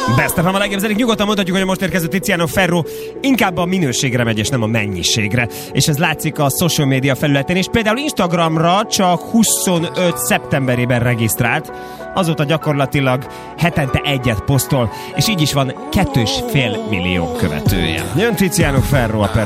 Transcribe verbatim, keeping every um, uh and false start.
Best ef em a legjobb zenék. Nyugodtan mondhatjuk, hogy a most érkező Tiziano Ferro inkább a minőségre megy, és nem a mennyiségre. És ez látszik a social media felületén, és például Instagramra csak huszonöt szeptemberében regisztrált, azóta gyakorlatilag hetente egyet posztol, és így is van kettő és fél millió követője. Jön Tiziano Ferro a